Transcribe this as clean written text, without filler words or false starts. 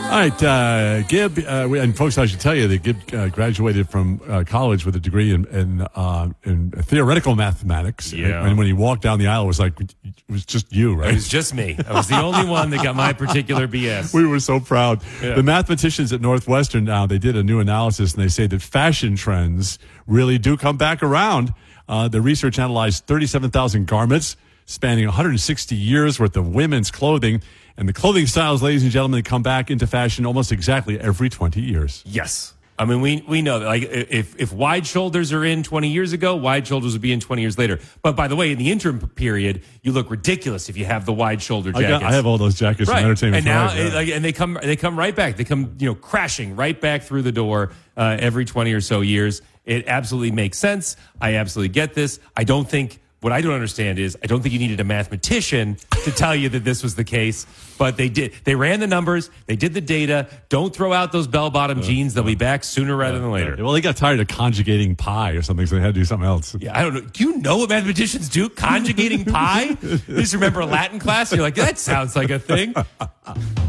All right, Gib, and folks, I should tell you that Gib graduated from college with a degree in theoretical mathematics. Yeah. And when he walked down the aisle, it was just you, right? It was just me. I was the only one that got my particular BS. We were so proud. Yeah. The mathematicians at Northwestern now, they did a new analysis, and they say that fashion trends really do come back around. The research analyzed 37,000 garments spanning 160 years worth of women's clothing. And the clothing styles, ladies and gentlemen, come back into fashion almost exactly every 20 years. Yes. I mean, we know that, like, if wide shoulders are in 20 years ago, wide shoulders would be in 20 years later. But by the way, in the interim period, you look ridiculous if you have the wide shoulder jackets. I have all those jackets from Entertainment and now, Tonight, and they come right back. They come, crashing right back through the door every 20 or so years. It absolutely makes sense. I absolutely get this. What I don't understand is I don't think you needed a mathematician to tell you that this was the case, but they did. They ran the numbers. They did the data. Don't throw out those bell-bottom jeans. They'll be back sooner rather than later. Well, they got tired of conjugating pi or something, so they had to do something else. Yeah, I don't know. Do you know what mathematicians do? Conjugating pi? You just remember Latin class? You're like, that sounds like a thing.